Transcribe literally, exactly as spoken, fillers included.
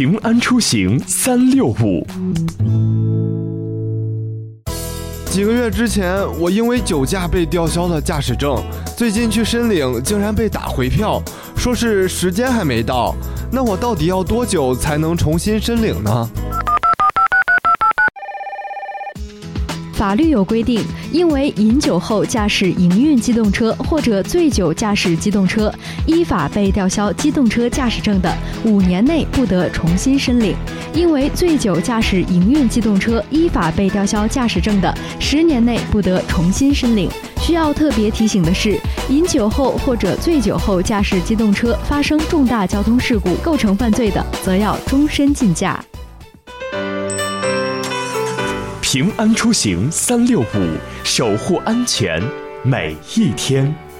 平安出行三六五。 几个月之前，我因为酒驾被吊销了驾驶证，最近去申领竟然被打回票，说是时间还没到。那我到底要多久才能重新申领呢？ 法律有规定，因为饮酒后驾驶营运机动车或者醉酒驾驶机动车，依法被吊销机动车驾驶证的，五年内不得重新申领；因为醉酒驾驶营运机动车依法被吊销驾驶证的，十年内不得重新申领。需要特别提醒的是，饮酒后或者醉酒后驾驶机动车发生重大交通事故构成犯罪的，则要终身禁驾。 平安出行三六五，守护安全每一天。